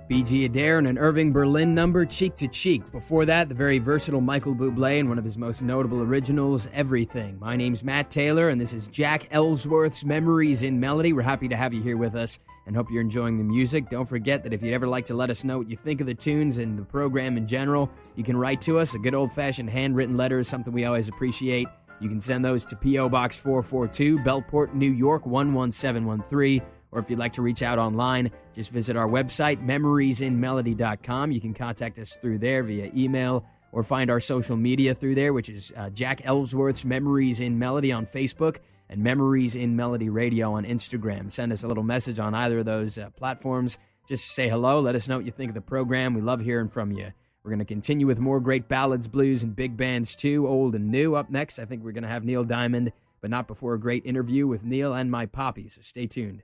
B.G. Adair and an Irving Berlin number, Cheek to Cheek. Before that, the very versatile Michael Bublé and one of his most notable originals, Everything. My name's Matt Taylor, and this is Jack Ellsworth's Memories in Melody. We're happy to have you here with us and hope you're enjoying the music. Don't forget that if you'd ever like to let us know what you think of the tunes and the program in general, you can write to us. A good old-fashioned handwritten letter is something we always appreciate. You can send those to P.O. Box 442, Bellport, New York, 11713. Or if you'd like to reach out online, just visit our website, memoriesinmelody.com. You can contact us through there via email or find our social media through there, which is Jack Ellsworth's Memories in Melody on Facebook and Memories in Melody Radio on Instagram. Send us a little message on either of those platforms. Just say hello. Let us know what you think of the program. We love hearing from you. We're going to continue with more great ballads, blues, and big bands too, old and new. Up next, I think we're going to have Neil Diamond, but not before a great interview with Neil and my poppy, so stay tuned.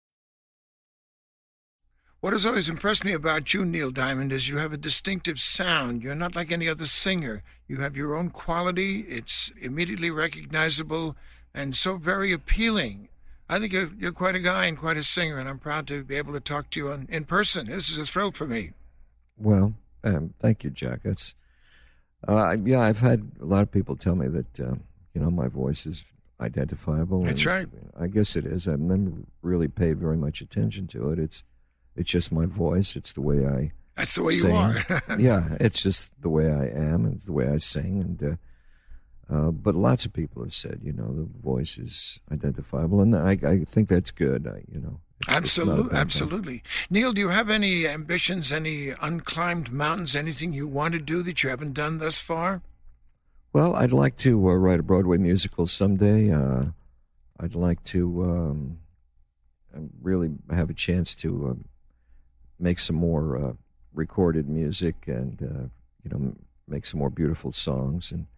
What has always impressed me about you, Neil Diamond, is you have a distinctive sound. You're not like any other singer. You have your own quality. It's immediately recognizable and so very appealing. I think you're quite a guy and quite a singer, and I'm proud to be able to talk to you in person. This is a thrill for me. Well, thank you, Jack. I've had a lot of people tell me that, my voice is identifiable. That's right. I guess it is. I've never really paid very much attention to it. It's just my voice. It's the way I That's the way sing. you are. Yeah, it's just the way I am, and it's the way I sing. And but lots of people have said, the voice is identifiable, and I think that's good. Absolutely. Neil, do you have any ambitions, any unclimbed mountains, anything you want to do that you haven't done thus far? Well, I'd like to write a Broadway musical someday. I'd like to really have a chance to make some more recorded music and, make some more beautiful songs and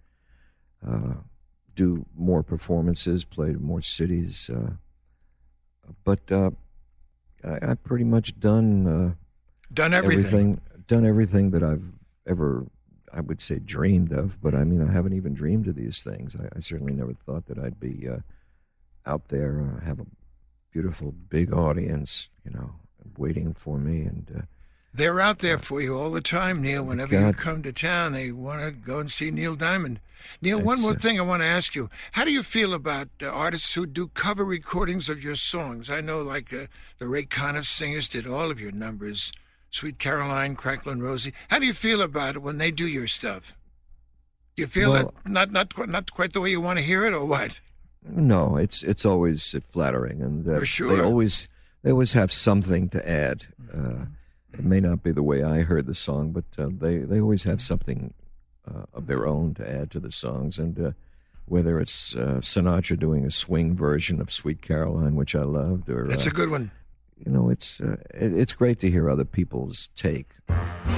do more performances, play to more cities. But I've pretty much done everything. Done everything that I've ever, I would say, dreamed of. But I haven't even dreamed of these things. I certainly never thought that I'd be out there, have a beautiful big audience, waiting for me, and they're out there for you all the time, Neil. Whenever you come to town, they want to go and see Neil Diamond. Neil, one more thing I want to ask you. How do you feel about artists who do cover recordings of your songs? I know, like the Ray Conniff Singers did all of your numbers, Sweet Caroline, Cracklin' Rosie. How do you feel about it when they do your stuff? Do you feel that not quite the way you want to hear it, or what? No, it's always flattering, and for sure. They always have something to add. It may not be the way I heard the song, but they always have something of their own to add to the songs. And whether it's Sinatra doing a swing version of Sweet Caroline, which I loved, or that's a good one. It's great to hear other people's take.